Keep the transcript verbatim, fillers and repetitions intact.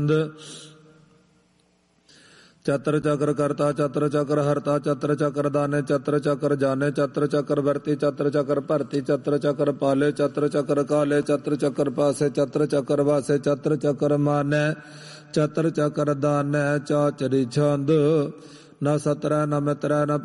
ਚਤਰ ਚਕਰ ਕਰਤਾ ਚਤਰ ਚਕਰ ਹਰਤਾ ਚਤਰ ਚਕਰ ਦਾਨੇ ਚਤਰ ਚਕਰ ਜਾਣੇ ਚਤਰ ਚਕਰ ਵਰਤੀ ਚਤਰ ਚਕਰ ਭਰਤੀ ਚਤਰ ਚਕਰ ਪਾਲੇ ਚਤਰ ਚਕਰ ਕਾਲੇ ਚਤਰ ਚਕਰ ਪਾਸੇ ਚਤਰ ਚਕਰ ਵਾਸੇ ਚਤਰ ਚਕਰ ਮਾਨੈ ਚਤਰ ਚਕਰ ਦਾਨੈ ਚਾਚਰੀ ਛੰਦ ਨਾ ਸਤਰੈ ਨਾ ਮਿਤਰੈ ਨਾ